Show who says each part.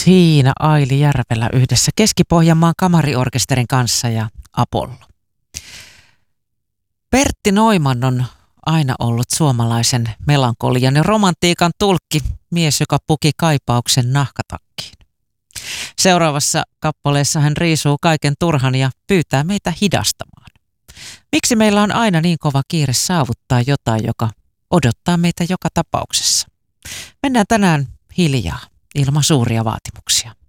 Speaker 1: Siinä Aili Järvelä yhdessä Keski-Pohjanmaan kamariorkesterin kanssa ja Apollo. Pertti Neumann on aina ollut suomalaisen melankolian ja romantiikan tulkki, mies, joka puki kaipauksen nahkatakkiin. Seuraavassa kappaleessa hän riisuu kaiken turhan ja pyytää meitä hidastamaan. Miksi meillä on aina niin kova kiire saavuttaa jotain, joka odottaa meitä joka tapauksessa? Mennään tänään hiljaa, ilman suuria vaatimuksia.